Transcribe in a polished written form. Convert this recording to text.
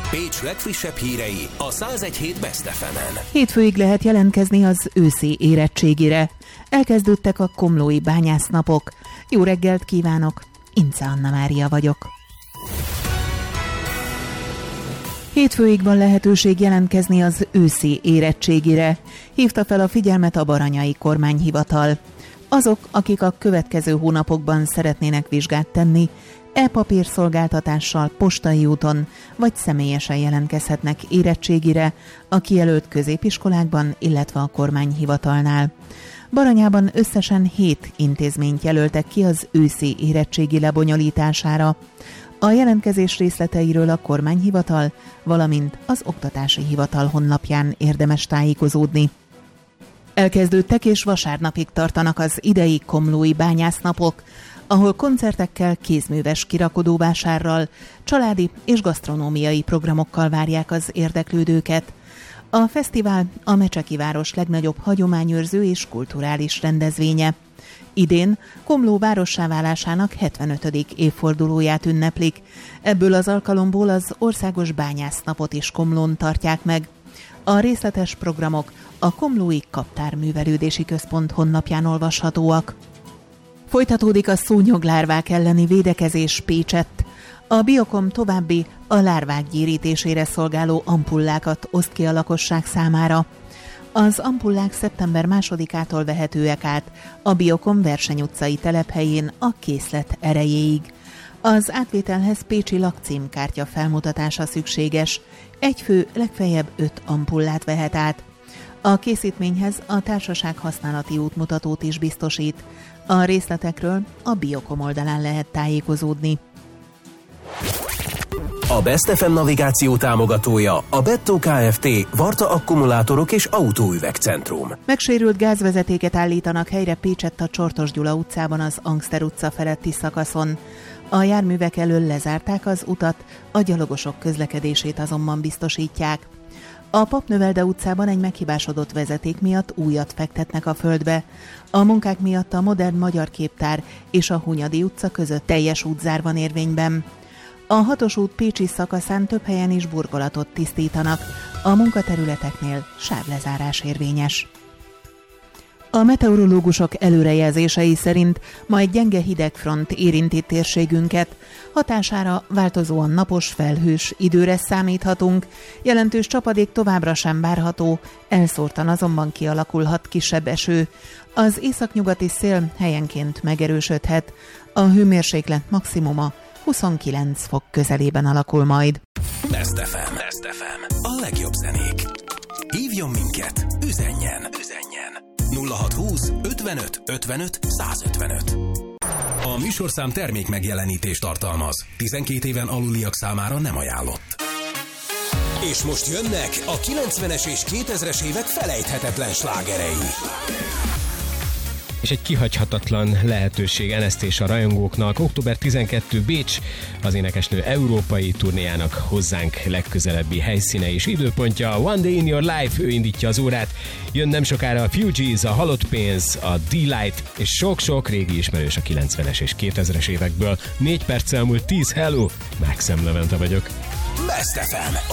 Pécs legfrissebb hírei a 101.7 Best FM-en. Hétfőig lehet jelentkezni az őszi érettségire. Elkezdődtek a komlói bányásznapok. Jó reggelt kívánok! Ince Anna Mária vagyok. Hétfőig van lehetőség jelentkezni az őszi érettségire. Hívta fel a figyelmet a Baranyai Kormányhivatal. Azok, akik a következő hónapokban szeretnének vizsgát tenni, e-papírszolgáltatással, postai úton vagy személyesen jelentkezhetnek érettségire a kijelölt középiskolákban, illetve a kormányhivatalnál. Baranyában összesen 7 intézményt jelöltek ki az őszi érettségi lebonyolítására. A jelentkezés részleteiről a kormányhivatal, valamint az oktatási hivatal honlapján érdemes tájékozódni. Elkezdődtek és vasárnapig tartanak az idei komlói bányásznapok, ahol koncertekkel, kézműves kirakodóvásárral, családi és gasztronómiai programokkal várják az érdeklődőket. A fesztivál a Mecseki város legnagyobb hagyományőrző és kulturális rendezvénye. Idén Komló várossá válásának 75. évfordulóját ünneplik. Ebből az alkalomból az Országos Bányásznapot is Komlón tartják meg. A részletes programok a Komlói Kaptárművelődési Központ honlapján olvashatóak. Folytatódik a szúnyoglárvák elleni védekezés Pécsett. A Biokom további a lárvák gyérítésére szolgáló ampullákat oszt ki a lakosság számára. Az ampullák szeptember 2-ától vehetőek át a Biokom Verseny utcai telephelyén a készlet erejéig. Az átvételhez pécsi lakcímkártya felmutatása szükséges. Egy fő legfeljebb 5 ampullát vehet át. A készítményhez a társaság használati útmutatót is biztosít. A részletekről a Biokom oldalán lehet tájékozódni. A Best FM navigáció támogatója a Bettó Kft. Varta akkumulátorok és autóüvegcentrum. Megsérült gázvezetéket állítanak helyre Pécsett a Csortos Gyula utcában az Angster utca feletti szakaszon. A járművek elől lezárták az utat, a gyalogosok közlekedését azonban biztosítják. A Papnövelde utcában egy meghibásodott vezeték miatt újat fektetnek a földbe. A munkák miatt a Modern Magyar Képtár és a Hunyadi utca között teljes útzár van érvényben. A 6-os út pécsi szakaszán több helyen is burkolatot tisztítanak. A munkaterületeknél sávlezárás érvényes. A meteorológusok előrejelzései szerint ma egy gyenge hidegfront érinti térségünket. Hatására változóan napos, felhős időre számíthatunk, jelentős csapadék továbbra sem várható, elszórtan azonban kialakulhat kisebb eső. Az északnyugati szél helyenként megerősödhet, a hőmérséklet maximuma 29 fok közelében alakul majd. Best FM. A legjobb zenék. Hívjon minket, üzenjen. 0620 55 55 155. A műsorszám termék megjelenítést tartalmaz. 12 éven aluliak számára nem ajánlott. És most jönnek a 90-es és 2000-es évek felejthetetlen slágerei. És egy kihagyhatatlan lehetőség NSZT és a rajongóknak. Október 12 Bécs, az énekesnő európai turnéjának hozzánk legközelebbi helyszíne és időpontja. One Day in Your Life, ő indítja az órát. Jön nem sokára a Fugees, a Halott Pénz, a D-Light és sok-sok régi ismerős a 90-es és 2000-es évekből. 4 perccel múlt 10, hello! Maxim Levente vagyok. Best FM.